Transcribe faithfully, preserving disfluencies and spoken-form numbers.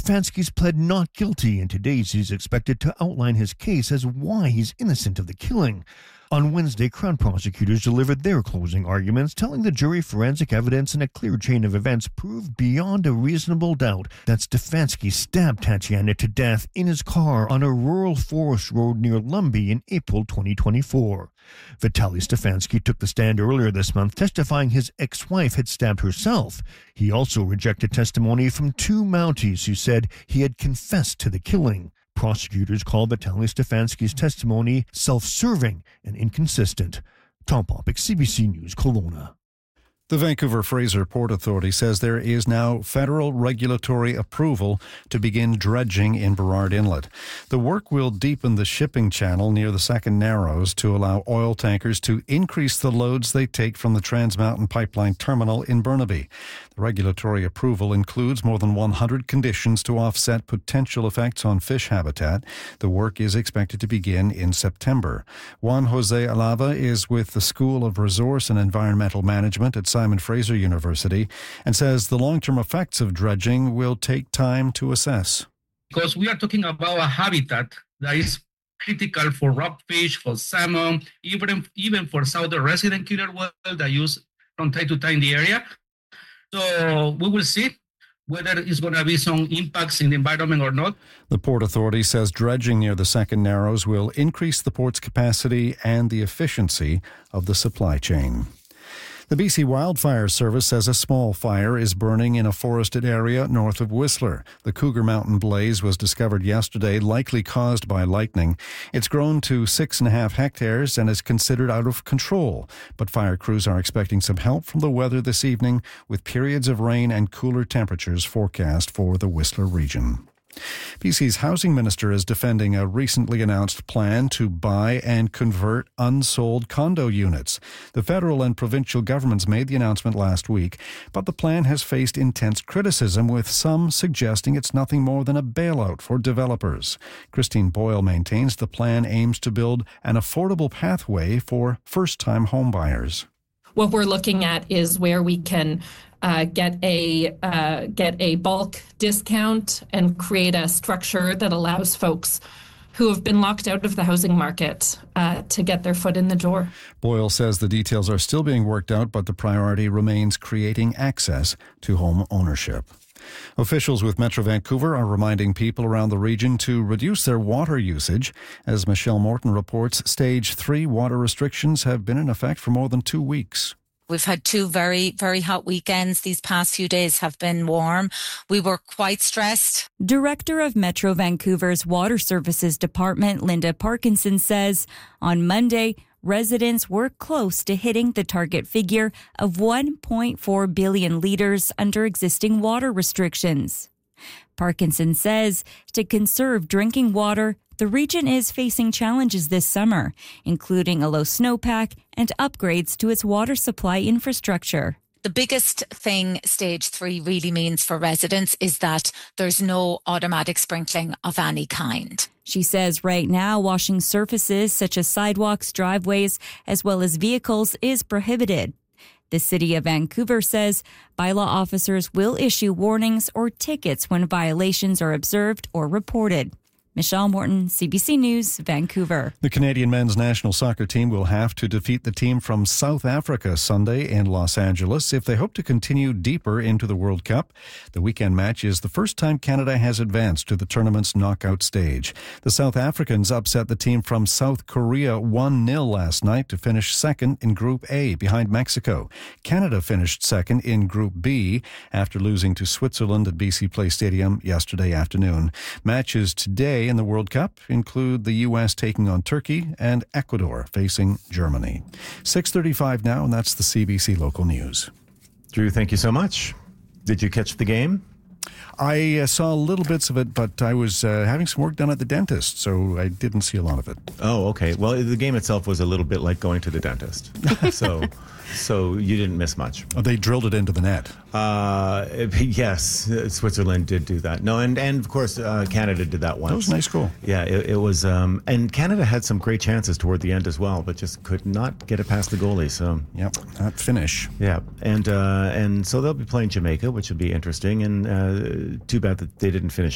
Stefanski's pled not guilty, and today he's expected to outline his case as why he's innocent of the killing. On Wednesday, Crown prosecutors delivered their closing arguments, telling the jury forensic evidence and a clear chain of events proved beyond a reasonable doubt that Stefanski stabbed Tatiana to death in his car on a rural forest road near Lumbee in April twenty twenty-four. Vitaly Stefanski took the stand earlier this month, testifying his ex-wife had stabbed herself. He also rejected testimony from two Mounties who said he had confessed to the killing. Prosecutors called Vitaly Stefanski's testimony self-serving and inconsistent. Tom Popick, C B C News, Kelowna. The Vancouver Fraser Port Authority says there is now federal regulatory approval to begin dredging in Burrard Inlet. The work will deepen the shipping channel near the Second Narrows to allow oil tankers to increase the loads they take from the Trans Mountain Pipeline Terminal in Burnaby. The regulatory approval includes more than one hundred conditions to offset potential effects on fish habitat. The work is expected to begin in September. Juan Jose Alava is with the School of Resource and Environmental Management at Simon Fraser University and says the long-term effects of dredging will take time to assess. Because we are talking about a habitat that is critical for rockfish, for salmon, even, even for southern resident killer whale that use from time to time in the area. So we will see whether it's going to be some impacts in the environment or not. The Port Authority says dredging near the Second Narrows will increase the port's capacity and the efficiency of the supply chain. The B C Wildfire Service says a small fire is burning in a forested area north of Whistler. The Cougar Mountain blaze was discovered yesterday, likely caused by lightning. It's grown to six and a half hectares and is considered out of control. But fire crews are expecting some help from the weather this evening, with periods of rain and cooler temperatures forecast for the Whistler region. B C's housing minister is defending a recently announced plan to buy and convert unsold condo units. The federal and provincial governments made the announcement last week, but the plan has faced intense criticism, with some suggesting it's nothing more than a bailout for developers. Christine Boyle maintains the plan aims to build an affordable pathway for first-time homebuyers. What we're looking at is where we can uh, get a uh, get a bulk discount and create a structure that allows folks who have been locked out of the housing market uh, to get their foot in the door. Boyle says the details are still being worked out, but the priority remains creating access to home ownership. Officials with Metro Vancouver are reminding people around the region to reduce their water usage. As Michelle Morton reports, Stage three water restrictions have been in effect for more than two weeks. We've had two very, very hot weekends. These past few days have been warm. We were quite stressed. Director of Metro Vancouver's Water Services Department, Linda Parkinson, says on Monday, residents were close to hitting the target figure of one point four billion litres under existing water restrictions. Parkinson says to conserve drinking water, the region is facing challenges this summer, including a low snowpack and upgrades to its water supply infrastructure. The biggest thing stage three really means for residents is that there's no automatic sprinkling of any kind. She says right now washing surfaces such as sidewalks, driveways, as well as vehicles is prohibited. The City of Vancouver says bylaw officers will issue warnings or tickets when violations are observed or reported. Michelle Morton, C B C News, Vancouver. The Canadian men's national soccer team will have to defeat the team from South Africa Sunday in Los Angeles if they hope to continue deeper into the World Cup. The weekend match is the first time Canada has advanced to the tournament's knockout stage. The South Africans upset the team from South Korea one nil last night to finish second in Group A behind Mexico. Canada finished second in Group B after losing to Switzerland at B C Place Stadium yesterday afternoon. Matches today in the World Cup include the U S taking on Turkey and Ecuador facing Germany. six thirty-five now, and that's the C B C Local News. Drew, thank you so much. Did you catch the game? I uh, saw little bits of it, but I was uh, having some work done at the dentist, so I didn't see a lot of it. Oh, okay. Well, the game itself was a little bit like going to the dentist. so so you didn't miss much. Oh, they drilled it into the net. Uh, yes, Switzerland did do that. No, and, and of course, uh, Canada did that once. That was a nice goal. Yeah, it, it was. Um, and Canada had some great chances toward the end as well, but just could not get it past the goalie. So Yep, that finish. Yeah, and, uh, and so they'll be playing Jamaica, which will be interesting, and uh, too bad that they didn't finish